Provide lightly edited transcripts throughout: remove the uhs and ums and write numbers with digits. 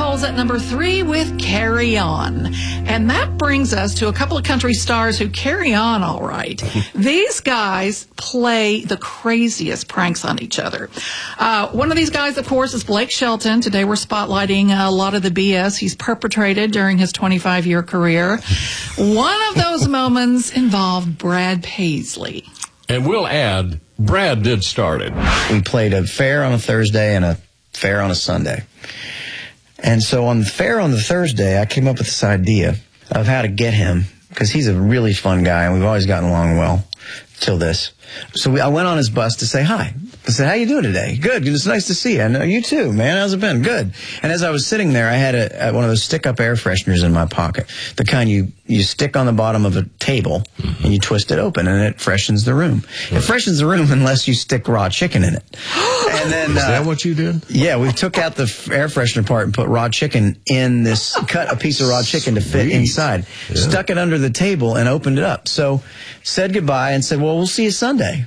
Eagles at number 3 with Carry On. And that brings us to a couple of country stars who carry on all right. These guys play the craziest pranks on each other. One of these guys, of course, is Blake Shelton. Today we're spotlighting a lot of the BS he's perpetrated during his 25-year career. One of those moments involved Brad Paisley. And we'll add, Brad did start it. We played a fair on a Thursday and a fair on a Sunday. And so on the fair on the Thursday, I came up with this idea of how to get him, because he's a really fun guy, and we've always gotten along well till this. So I went on his bus to say hi. I said, how you doing today? Good. It's nice to see you. And you too, man. How's it been? Good. And as I was sitting there, I had one of those stick-up air fresheners in my pocket, the kind you stick on the bottom of a table, and you twist it open, and it freshens the room. It freshens the room unless you stick raw chicken in it. And then, is that what you did? Yeah, we took out the air freshener part and put raw chicken in this, cut a piece of raw chicken to fit inside, stuck it under the table, and opened it up. So said goodbye and said, well, we'll see you Sunday.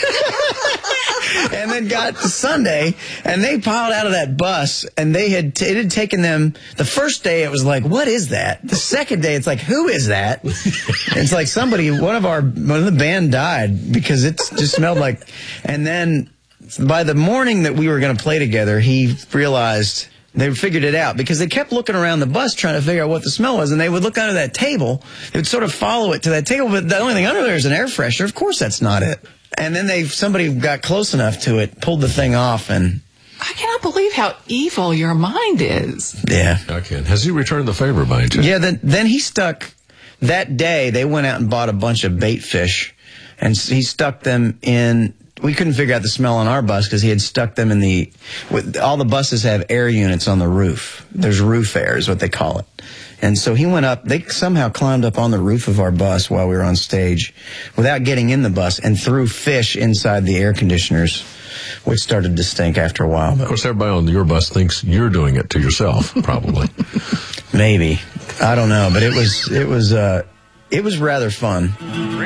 And then got to Sunday, and they piled out of that bus, and it had taken them, the first day it was like, what is that? The second day it's like, who is that? It's like one of the band died because it just smelled like, and then by the morning that we were going to play together, he realized they figured it out because they kept looking around the bus trying to figure out what the smell was, and they would look under that table. They would sort of follow it to that table, but the only thing under there is an air freshener. Of course that's not it. And then somebody got close enough to it, pulled the thing off, and... I cannot believe how evil your mind is. Yeah. I can. Has he returned the favor by any chance? Yeah, then he stuck... That day, they went out and bought a bunch of bait fish, and he stuck them in... We couldn't figure out the smell on our bus because he had stuck them in all the buses have air units on the roof. There's roof air is what they call it. And so he went up, they somehow climbed up on the roof of our bus while we were on stage without getting in the bus and threw fish inside the air conditioners, which started to stink after a while. Of course, everybody on your bus thinks you're doing it to yourself, probably. Maybe. I don't know, but it was rather fun.